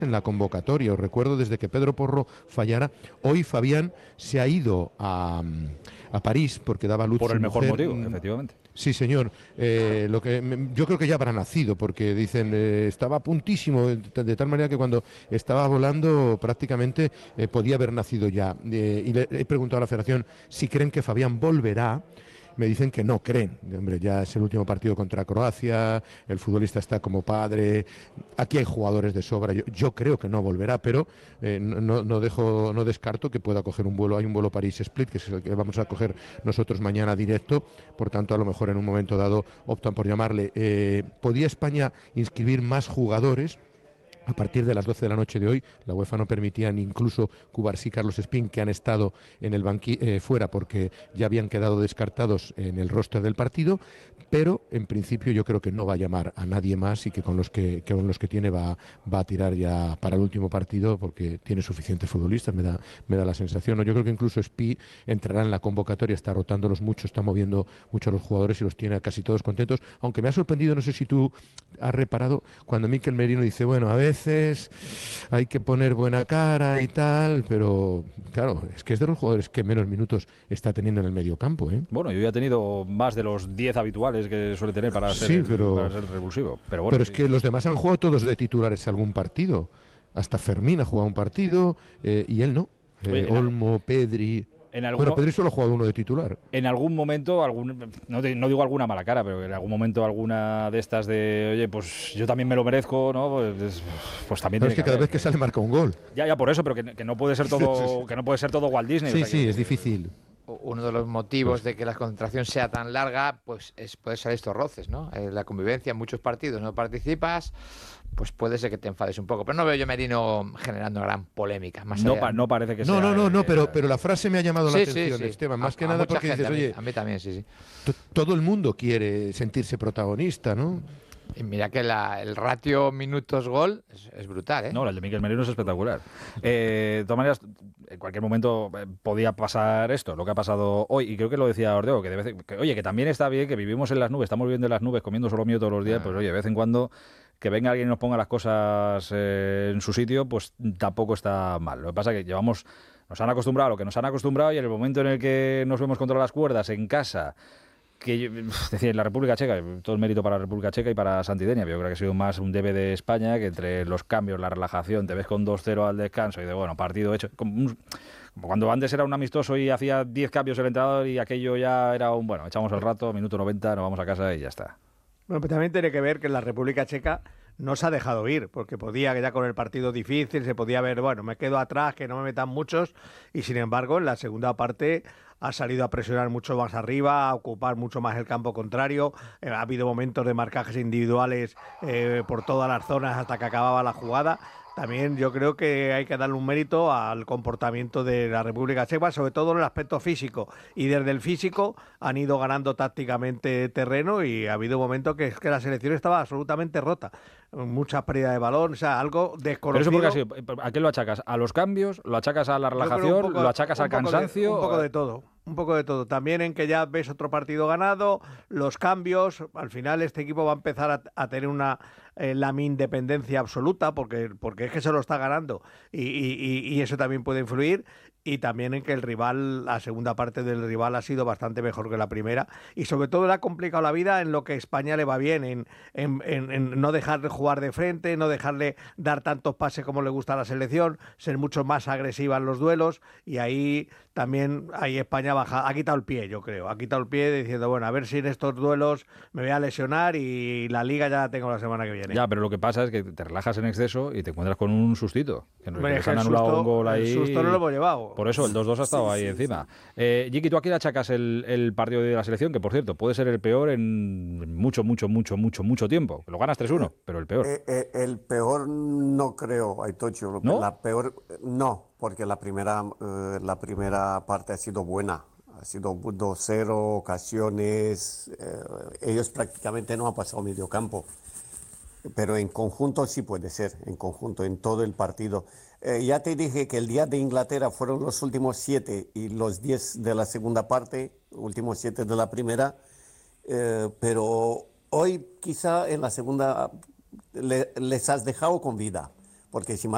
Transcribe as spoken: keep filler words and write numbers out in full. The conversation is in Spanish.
en la convocatoria. Os recuerdo desde que Pedro Porro fallara. Hoy Fabián se ha ido a, a París porque daba luz Por su el mejor mujer. motivo, efectivamente. Sí, señor. Eh, lo que yo creo que ya habrá nacido, porque dicen eh, estaba a puntísimo, de, de tal manera que cuando estaba volando prácticamente eh, podía haber nacido ya. Eh, y le he preguntado a la Federación si creen que Fabián volverá. Me dicen que no creen. Hombre, ya es el último partido contra Croacia, el futbolista está como padre, aquí hay jugadores de sobra. Yo, yo creo que no volverá, pero eh, no, no dejo, no descarto que pueda coger un vuelo. Hay un vuelo París-Split, que es el que vamos a coger nosotros mañana directo, por tanto, a lo mejor en un momento dado optan por llamarle. Eh, ¿Podía España inscribir más jugadores? A partir de las doce de la noche de hoy, la UEFA no permitía ni incluso Cubarsí y Carlos Espín, que han estado en el banqui eh, fuera porque ya habían quedado descartados en el roster del partido, pero en principio yo creo que no va a llamar a nadie más y que con los que, que con los que tiene va, va a tirar ya para el último partido porque tiene suficientes futbolistas, me da, me da la sensación. ¿No? Yo creo que incluso Espí entrará en la convocatoria, está rotándolos mucho, está moviendo mucho a los jugadores y los tiene a casi todos contentos, aunque me ha sorprendido, no sé si tú has reparado, cuando Mikel Merino dice, bueno, a ver, veces hay que poner buena cara y tal, pero claro, es que es de los jugadores que menos minutos está teniendo en el mediocampo, ¿eh? Bueno, yo ya he tenido más de los diez habituales que suele tener para ser, sí, pero, para ser revulsivo. Pero, bueno, pero es sí. que los demás han jugado todos de titulares algún partido. Hasta Fermín ha jugado un partido eh, y él no. Eh, Oye, Olmo, Pedri... En algún, bueno, Pedri solo ha jugado uno de titular. En algún momento, algún, no, te, no digo alguna mala cara, pero en algún momento alguna de estas de, oye, pues yo también me lo merezco, ¿no? Pues, pues también. Pero Tiene es que, que cada haber, vez que, que sale marca un gol. Ya, ya por eso, pero que, que no puede ser todo, que no puede ser todo Walt Disney. Sí, o sea, sí, que, es difícil. Uno de los motivos de que la concentración sea tan larga, pues es puede ser estos roces, ¿no? Eh, la convivencia en muchos partidos no participas, pues puede ser que te enfades un poco. Pero no veo yo Merino generando gran polémica. Más no, allá. pa, no parece que no, sea. No, no, no, eh, pero, pero la frase me ha llamado sí, la atención, sí, sí. Esteban. Más a, que a nada porque gente, dices, oye, a mí, a mí también, sí, sí. Todo el mundo quiere sentirse protagonista, ¿no? Y mira que la, el ratio minutos-gol es, es brutal, ¿eh? No, el de Mikel Merino es espectacular. Eh, de todas maneras, en cualquier momento eh, podía pasar esto, lo que ha pasado hoy, y creo que lo decía Ordeo, que, de vez, que oye, que también está bien, que vivimos en las nubes, estamos viviendo en las nubes, comiendo solo mío todos los días, ah. pues oye, de vez en cuando que venga alguien y nos ponga las cosas eh, en su sitio, pues tampoco está mal. Lo que pasa es que llevamos, nos han acostumbrado a lo que nos han acostumbrado y en el momento en el que nos vemos contra las cuerdas en casa, que es decir, en la República Checa, todo el mérito para la República Checa y para Santidenia, yo creo que ha sido más un debe de España, que entre los cambios, la relajación, te ves con dos cero al descanso y de, bueno, partido hecho, como, un, como cuando antes era un amistoso y hacía diez cambios el entrenador y aquello ya era un, bueno, echamos el rato, minuto noventa, nos vamos a casa y ya está. Bueno, pero también tiene que ver que en la República Checa no se ha dejado ir, porque podía, que ya con el partido difícil, se podía ver, bueno, me quedo atrás, que no me metan muchos, y sin embargo, en la segunda parte ha salido a presionar mucho más arriba, a ocupar mucho más el campo contrario, eh, ha habido momentos de marcajes individuales eh, por todas las zonas hasta que acababa la jugada. También yo creo que hay que darle un mérito al comportamiento de la República Checa, sobre todo en el aspecto físico. Y desde el físico han ido ganando tácticamente terreno y ha habido momentos que, que la selección estaba absolutamente rota. Mucha pérdida de balón, o sea, algo desconocido. Pero eso porque así, ¿a qué lo achacas? ¿A los cambios? ¿Lo achacas a la relajación? Poco, ¿lo achacas al cansancio? De, un poco de todo. Un poco de todo. También en que ya ves otro partido ganado, los cambios. Al final este equipo va a empezar a, a tener una eh, la independencia absoluta porque, porque es que se lo está ganando y, y, y eso también puede influir. Y también en que el rival, la segunda parte del rival ha sido bastante mejor que la primera y sobre todo le ha complicado la vida en lo que España le va bien, en, en, en, en no dejarle jugar de frente, no dejarle dar tantos pases como le gusta a la selección, ser mucho más agresiva en los duelos y ahí también ahí España baja, ha quitado el pie, yo creo, ha quitado el pie diciendo, bueno, a ver si en estos duelos me voy a lesionar y la Liga ya la tengo la semana que viene. Ya, pero lo que pasa es que te relajas en exceso y te encuentras con un sustito, que nos han anulado susto, un gol ahí. El susto no lo hemos llevado. Por eso el dos dos ha estado sí, ahí sí, encima. Sí. Eh, Jiki, ¿tú aquí le achacas el, el partido de la selección? Que, por cierto, puede ser el peor en mucho, mucho, mucho, mucho, mucho tiempo. Lo ganas tres uno, pero el peor. Eh, eh, el peor no creo, Aitocho. ¿No? La peor, no, porque la primera, eh, la primera parte ha sido buena. Ha sido dos cero, ocasiones. Eh, ellos prácticamente no han pasado medio campo. Pero en conjunto sí puede ser, en conjunto, en todo el partido. Eh, ya te dije que el día de Inglaterra fueron los últimos siete y los diez de la segunda parte, últimos siete de la primera, eh, pero hoy quizá en la segunda le, les has dejado con vida, porque si